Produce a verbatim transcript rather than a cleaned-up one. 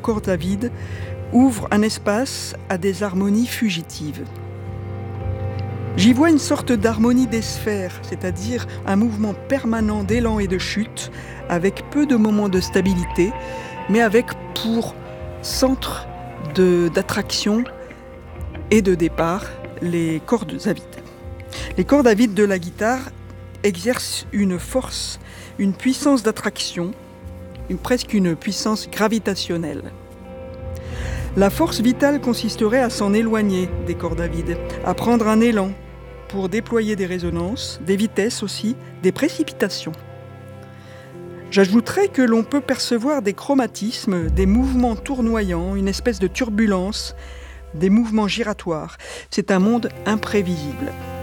cordes à vide ouvre un espace à des harmonies fugitives. J'y vois une sorte d'harmonie des sphères, c'est-à-dire un mouvement permanent d'élan et de chute, avec peu de moments de stabilité, mais avec pour centre de, d'attraction et de départ les cordes à vide. Les cordes à vide de la guitare exercent une force, une puissance d'attraction, une, presque une puissance gravitationnelle. La force vitale consisterait à s'en éloigner des cordes à vide, à prendre un élan pour déployer des résonances, des vitesses aussi, des précipitations. J'ajouterais que l'on peut percevoir des chromatismes, des mouvements tournoyants, une espèce de turbulence, des mouvements giratoires. C'est un monde imprévisible.